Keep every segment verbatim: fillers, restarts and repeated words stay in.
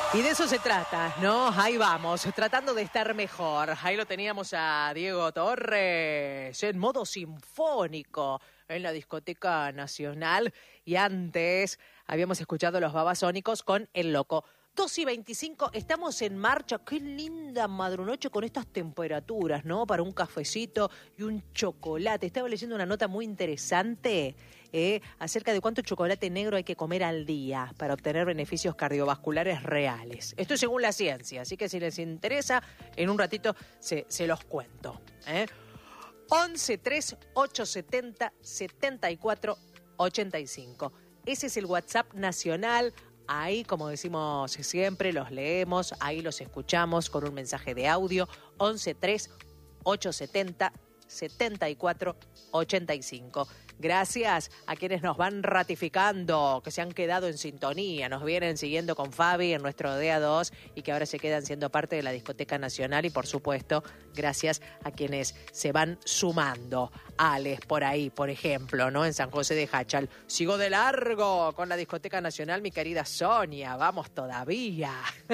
Y de eso se trata, ¿no? Ahí vamos, tratando de estar mejor. Ahí lo teníamos a Diego Torres en modo sinfónico en la Discoteca Nacional. Y antes habíamos escuchado los Babasónicos con El Loco. dos y veinticinco, estamos en marcha. Qué linda madrunoche con estas temperaturas, ¿no? Para un cafecito y un chocolate. Estaba leyendo una nota muy interesante eh, acerca de cuánto chocolate negro hay que comer al día para obtener beneficios cardiovasculares reales. Esto es según la ciencia, así que si les interesa, en un ratito se, se los cuento. ¿eh? once tres ocho setenta setenta y cuatro ochenta y cinco. Ese es el WhatsApp nacional. Ahí, como decimos siempre, los leemos, ahí los escuchamos con un mensaje de audio, once tres ocho setenta setenta y cuatro ochenta y cinco. Gracias a quienes nos van ratificando, que se han quedado en sintonía, nos vienen siguiendo con Fabi en nuestro D A dos y que ahora se quedan siendo parte de la Discoteca Nacional y, por supuesto, gracias a quienes se van sumando. Alex, por ahí, por ejemplo, ¿no? En San José de Jáchal. Sigo de largo con la Discoteca Nacional, mi querida Sonia, vamos todavía.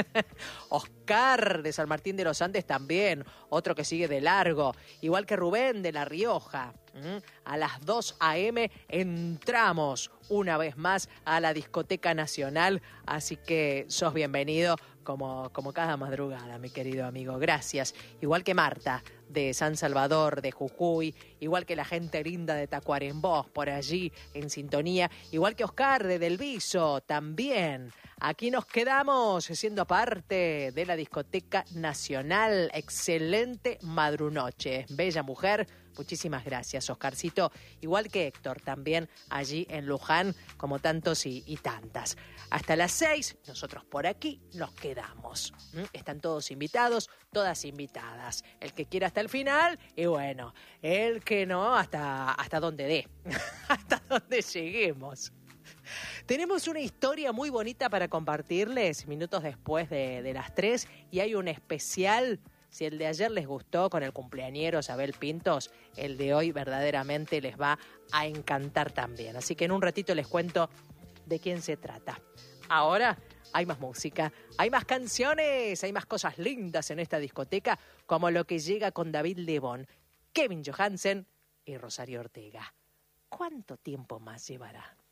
Oscar de San Martín de los Andes también, otro que sigue de largo, igual que Rubén de La Rioja. A las dos a eme entramos una vez más a la Discoteca Nacional, así que sos bienvenido como, como cada madrugada, mi querido amigo. Gracias. Igual que Marta de San Salvador, de Jujuy, igual que la gente linda de Tacuarembó, por allí en sintonía, igual que Oscar de Del Viso, también. Aquí nos quedamos siendo parte de la Discoteca Nacional. Excelente madrunoche. Bella mujer. Muchísimas gracias, Oscarcito. Igual que Héctor, también allí en Luján, como tantos y, y tantas. Hasta las seis, nosotros por aquí nos quedamos. ¿Mm? Están todos invitados, todas invitadas. El que quiera hasta el final, y bueno, el que no, hasta, hasta donde dé. Hasta donde lleguemos. Tenemos una historia muy bonita para compartirles minutos después de, de las tres, y hay un especial. Si el de ayer les gustó con el cumpleañero Abel Pintos, el de hoy verdaderamente les va a encantar también. Así que en un ratito les cuento de quién se trata. Ahora hay más música, hay más canciones, hay más cosas lindas en esta discoteca, como lo que llega con David Lebón, Kevin Johansen y Rosario Ortega. ¿Cuánto tiempo más llevará?